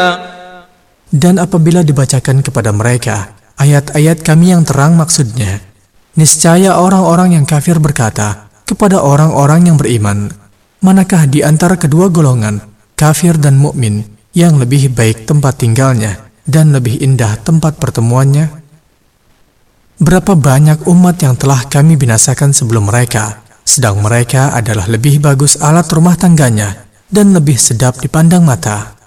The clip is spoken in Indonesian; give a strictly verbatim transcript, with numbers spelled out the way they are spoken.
Dan apabila dibacakan kepada mereka ayat-ayat kami yang terang maksudnya, niscaya orang-orang yang kafir berkata kepada orang-orang yang beriman, manakah di antara kedua golongan, kafir dan mukmin, yang lebih baik tempat tinggalnya dan lebih indah tempat pertemuannya? Berapa banyak umat yang telah kami binasakan sebelum mereka, sedang mereka adalah lebih bagus alat rumah tangganya dan lebih sedap dipandang mata.